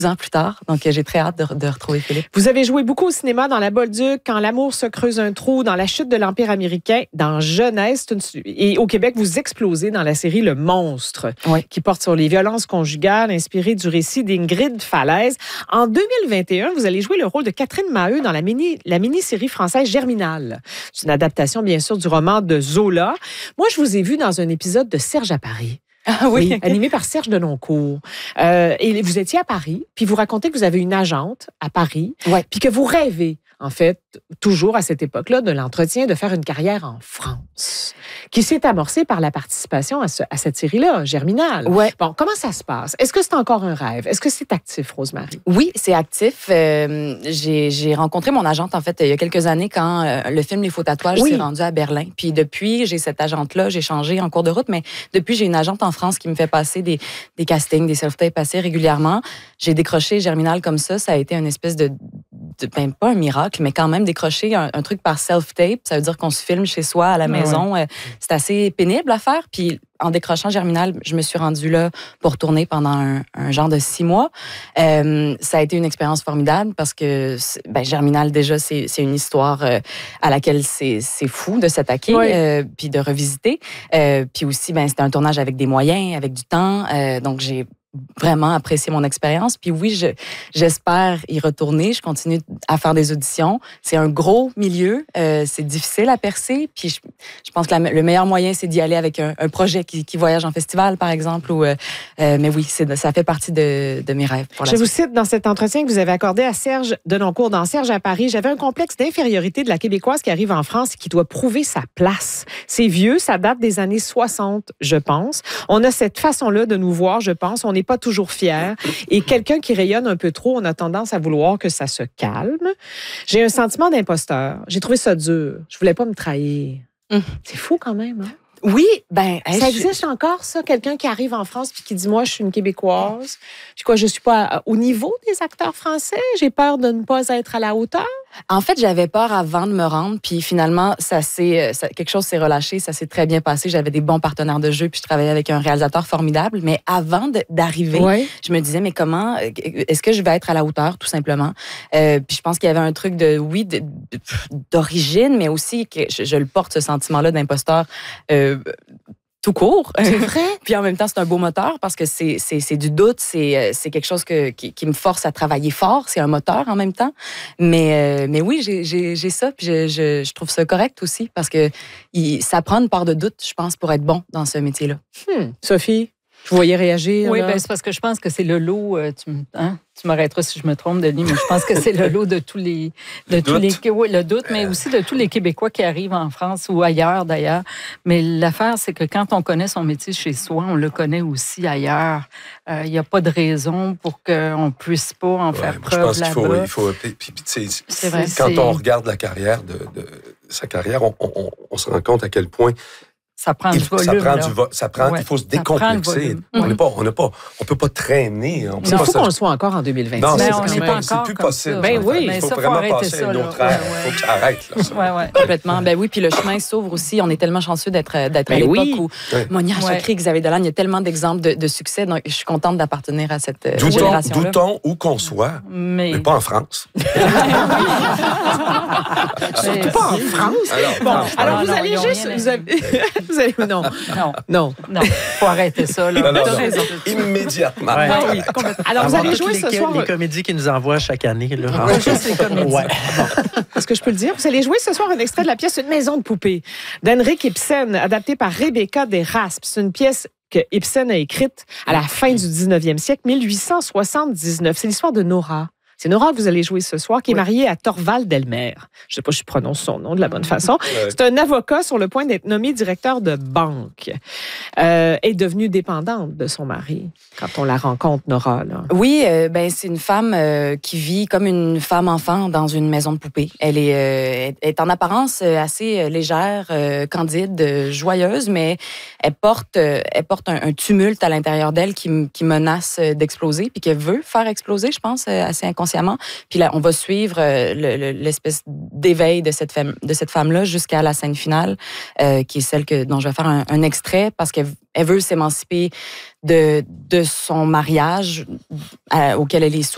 ans plus tard. Donc, j'ai très hâte de retrouver Philippe. Vous avez joué beaucoup au cinéma dans La Bolduc, Quand l'amour se creuse un trou, dans La chute de l'Empire américain, dans Jeunesse. Et au Québec, vous explosez dans la série Le Monstre, qui porte sur les violences conjugales, inspirée du récit d'Ingrid Falaise. En 2021, vous allez jouer le rôle de Catherine Maheu dans la mini-série française Germinal. C'est une adaptation, bien sûr, du roman de Zola. Moi, je vous ai vu dans un épisode de Serge à Paris. Ah oui, animé par Serge Denoncourt. Et vous étiez à Paris, puis vous racontez que vous avez une agente à Paris, puis que vous rêvez, en fait, toujours à cette époque-là, de l'entretien, de faire une carrière en France, qui s'est amorcée par la participation à cette série-là, Germinal. Bon, comment ça se passe? Est-ce que c'est encore un rêve? Est-ce que c'est actif, Rosemary? Oui, c'est actif. J'ai rencontré mon agente, en fait, il y a quelques années, quand le film Les Faux Tatouages s'est rendu à Berlin. Puis depuis, j'ai cette agente-là, j'ai changé en cours de route, mais depuis, j'ai une agente en France qui me fait passer des castings, des self-tapes assez régulièrement. J'ai décroché Germinal comme ça. Ça a été une espèce de pas un miracle, mais quand même décrocher un truc par self-tape. Ça veut dire qu'on se filme chez soi, à la maison. C'est assez pénible à faire. Puis en décrochant Germinal, je me suis rendue là pour tourner pendant un genre de 6 mois. Ça a été une expérience formidable parce que Germinal, déjà, c'est une histoire à laquelle c'est fou de s'attaquer puis de revisiter. Puis aussi, c'était un tournage avec des moyens, avec du temps. Donc, j'ai vraiment apprécié mon expérience. Puis oui, j'espère y retourner. Je continue à faire des auditions. C'est un gros milieu. C'est difficile à percer. Puis je pense que le meilleur moyen, c'est d'y aller avec un projet qui voyage en festival, par exemple. Mais oui, ça fait partie de mes rêves. Je vous cite dans cet entretien que vous avez accordé à Serge Denoncourt dans Serge à Paris. J'avais un complexe d'infériorité de la Québécoise qui arrive en France et qui doit prouver sa place. C'est vieux, ça date des années 60, je pense. On a cette façon-là de nous voir, je pense. On n'est pas toujours fiers. Et quelqu'un qui rayonne un peu trop, on a tendance à vouloir que ça se calme. J'ai un sentiment d'imposteur. J'ai trouvé ça dur. Je voulais pas me trahir. C'est fou quand même, hein? Oui, ça existe encore, ça? Quelqu'un qui arrive en France puis qui dit, moi, je suis une Québécoise. Puis quoi, je suis pas au niveau des acteurs français? J'ai peur de ne pas être à la hauteur? En fait, j'avais peur avant de me rendre, puis finalement, quelque chose s'est relâché, ça s'est très bien passé. J'avais des bons partenaires de jeu, puis je travaillais avec un réalisateur formidable. Mais avant d'arriver, je me disais, mais comment, est-ce que je vais être à la hauteur, tout simplement? Puis je pense qu'il y avait un truc d'origine, mais aussi que je le porte, ce sentiment-là d'imposteur. Tout court. C'est vrai. Puis en même temps, c'est un beau moteur parce que c'est du doute, c'est quelque chose qui me force à travailler fort. C'est un moteur en même temps. Mais oui, j'ai ça. Puis je trouve ça correct aussi parce que ça prend une part de doute, je pense, pour être bon dans ce métier-là. Sophie, vous voyez réagir? Oui, c'est parce que je pense que c'est le lot. Tu m'arrêteras si je me trompe, Denis, mais je pense que c'est le lot de tous les... le doute, mais aussi de tous les Québécois qui arrivent en France ou ailleurs, d'ailleurs. Mais l'affaire, c'est que quand on connaît son métier chez soi, on le connaît aussi ailleurs. Il n'y a pas de raison pour qu'on ne puisse pas en faire preuve là-bas. C'est vrai, quand on regarde la carrière de sa carrière, on se rend compte à quel point ça prend du volume. Il faut se décomplexer. On peut pas traîner. Il faut qu'on le soit encore en 2026. Non, c'est plus possible. Oui, il faut vraiment passer à une autre ère. Il faut que ça arrête. Complètement. Oui, puis le chemin s'ouvre aussi. On est tellement chanceux d'être à l'époque où Monia Chokri, Xavier Dolan, il y a tellement d'exemples de succès. Donc, je suis contente d'appartenir à cette génération-là. Doutons où qu'on soit, mais pas en France. Surtout pas en France. Alors, vous allez juste... Vous allez... Non. Faut arrêter ça. Là. Non. Immédiatement. Oui, alors, vous allez jouer ce soir... Les comédies qu'ils nous envoient chaque année. Juste les comédies. Est-ce que je peux le dire? Vous allez jouer ce soir un extrait de la pièce Une maison de poupée d'Henrik Ibsen, adaptée par Rebecca Deraspe. C'est une pièce que Ibsen a écrite à la fin du 19e siècle, 1879. C'est l'histoire de Nora. C'est Nora que vous allez jouer ce soir, qui est mariée à Thorvald Delmer. Je ne sais pas si je prononce son nom de la bonne façon. C'est un avocat sur le point d'être nommé directeur de banque. Est devenue dépendante de son mari quand on la rencontre, Nora. Là. Oui, c'est une femme qui vit comme une femme-enfant dans une maison de poupée. Elle est en apparence assez légère, candide, joyeuse, mais elle porte un tumulte à l'intérieur d'elle qui menace d'exploser, puis qu'elle veut faire exploser, je pense, assez inconsciemment. Puis là, on va suivre l'espèce d'éveil de cette femme-là jusqu'à la scène finale, qui est celle dont je vais faire un extrait, parce qu'elle veut s'émanciper de son mariage auquel elle est